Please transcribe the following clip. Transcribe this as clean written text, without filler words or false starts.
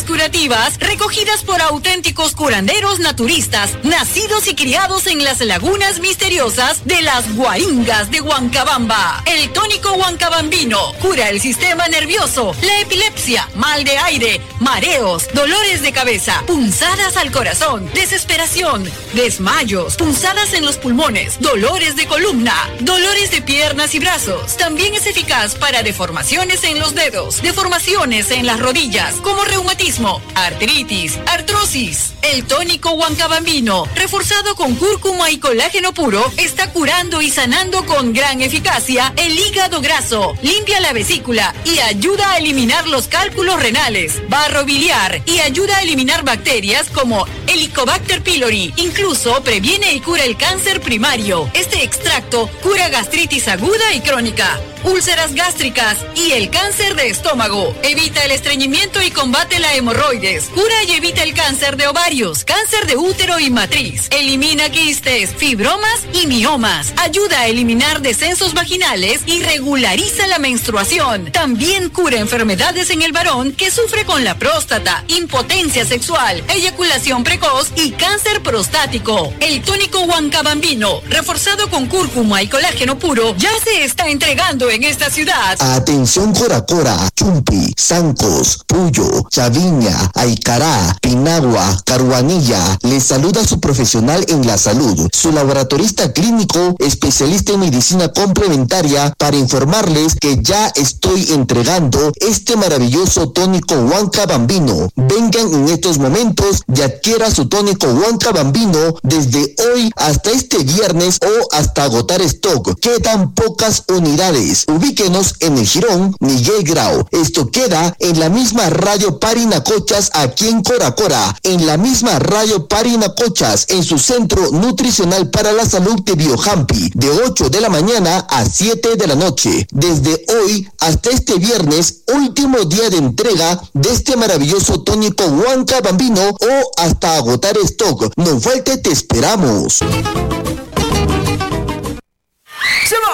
curativas recogidas por auténticos curanderos naturistas, nacidos y criados en las lagunas misteriosas de las Guaringas de Huancabamba. El tónico huancabambino cura el sistema nervioso, la epilepsia, mal de aire, mareos, dolores de cabeza, punzadas al corazón, desesperación, desmayos, punzadas en los pulmones, dolores de columna, dolores de piernas y brazos. También es eficaz para deformaciones en los dedos, deformaciones en las rodillas, como reumatismo, artritis, artrosis. El tónico huancabambino, reforzado con cúrcuma y colágeno puro, está curando y sanando con gran eficacia el hígado graso, limpia la vesícula y ayuda a eliminar los cálculos renales, barro biliar y ayuda a eliminar bacterias como Helicobacter pylori. Incluso previene y cura el cáncer primario. Este extracto cura gastritis aguda y crónica, úlceras gástricas y el cáncer de estómago. Evita el estreñimiento y combate la hemorroides. Cura y evita el cáncer de ovarios, cáncer de útero y matriz. Elimina quistes, fibromas y miomas. Ayuda a eliminar descensos vaginales y regulariza la menstruación. También cura enfermedades en el varón que sufre con la próstata, impotencia sexual, eyaculación precoz y cáncer prostático. El tónico huancabambino, reforzado con cúrcuma y colágeno puro, ya se está entregando en esta ciudad. Atención Coracora, Chumpi, Sancos, Puyo, Chaviña, Aicará, Pinagua, Caruanilla. Les saluda su profesional en la salud, su laboratorista clínico, especialista en medicina complementaria, para informarles que ya estoy entregando este maravilloso tónico huancabambino. Vengan en estos momentos y adquiera su tónico huancabambino desde hoy hasta este viernes o hasta agotar stock. Quedan pocas unidades. Ubíquenos en el Jirón Miguel Grau. Esto queda en la misma Radio Parinacochas aquí en Coracora, en la misma Radio Parinacochas, en su centro nutricional para la salud de Biojampi, de 8 de la mañana a 7 de la noche. Desde hoy hasta este viernes, último día de entrega de este maravilloso tónico huancabambino o hasta agotar stock. No falte, te esperamos.